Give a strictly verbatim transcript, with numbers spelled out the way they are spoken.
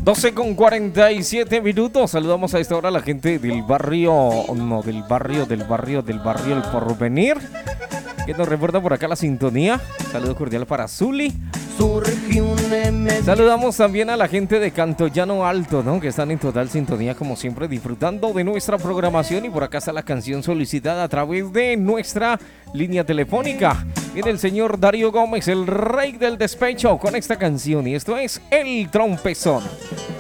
doce con cuarenta y siete minutos. Saludamos a esta hora a la gente del barrio, no, del barrio, del barrio, del barrio El Porvenir, que nos reporta por acá la sintonía. Saludo cordial para Zuli. Saludamos también a la gente de Cantollano Alto, ¿no? Que están en total sintonía, como siempre, disfrutando de nuestra programación. Y por acá está la canción solicitada a través de nuestra línea telefónica. Viene el señor Darío Gómez, el rey del despecho, con esta canción. Y esto es El Trompezón.